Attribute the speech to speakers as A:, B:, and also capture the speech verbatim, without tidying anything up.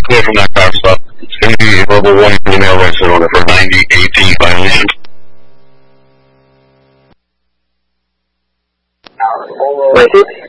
A: clear from that car stop. It's going to be a verbal warning for the mail rights order for ninety eighteen violation.
B: Wait,